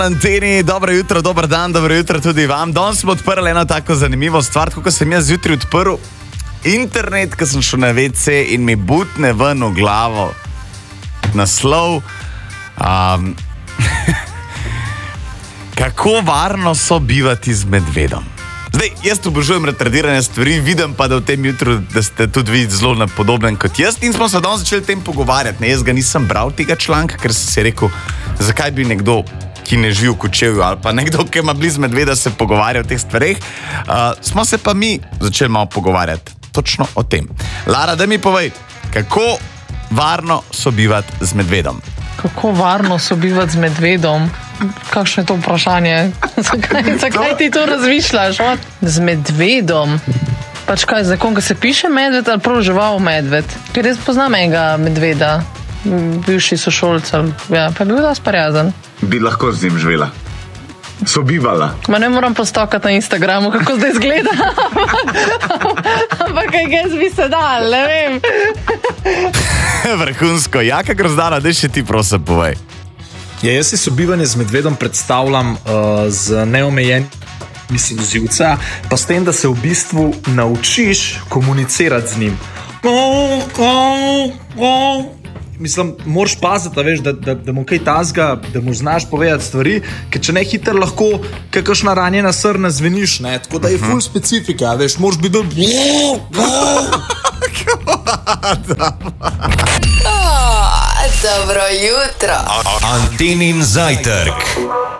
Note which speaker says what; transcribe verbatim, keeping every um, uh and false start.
Speaker 1: Anteni, dobro jutro, dober dan, dobro jutro tudi vam. Danes smo odprli eno tako zanimivo stvar, ko sem jaz zjutraj odprl internet, ko sem šel na ve ce in mi butne ven v glavo naslov. Um, kako varno so bivati z medvedom? Zdaj, jaz obožujem retardirane stvari, vidim pa, da v tem jutru, da ste tudi vi zelo podoben kot jaz in smo se danes začeli o tem pogovarjati. Ne, jaz ga nisem bral tega članka, ker sem si rekel, zakaj bi nekdo, ki ne živi v Kočevju ali pa nekdo, ki ima blizu medveda, se pogovarja o teh stvareh. Uh, smo se pa mi začeli malo pogovarjati točno o tem. Lara, da mi povej, kako varno sobivati z medvedom?
Speaker 2: Kako varno sobivati z medvedom? Kakšno je to vprašanje? Zakaj, zakaj ti to razmišljaš? Z medvedom? Pač kaj, zakon, ko se piše medved ali prav žival medved? Ker jaz poznam enega medveda, bivši sošolca, ja, pa je bil dosti prijazen.
Speaker 3: Bi lahko z njim živela. Sobivala.
Speaker 2: Ma ne moram postokati na Instagramu, kako zdaj izgleda. Ampak kaj jaz bi se dal, ne vem.
Speaker 1: Vrhunsko. Jaka Grozdana, daj še ti prosim povej.
Speaker 4: Ja, jaz si sobivanje z medvedom predstavljam uh, z neomejenim mislim živca, pa s tem, da se v bistvu naučiš komunicirati z njim. Mislim, moraš paziti, da, veš, da, da, da mu kaj tazga, da mu znaš povedati stvari, ker če ne hiter lahko kakšna ranjena srna zveniš, ne? Tako da je uh -huh. ful specifika, veš, moraš biti do...
Speaker 5: Dobro jutro.
Speaker 6: Antenin zajtrk.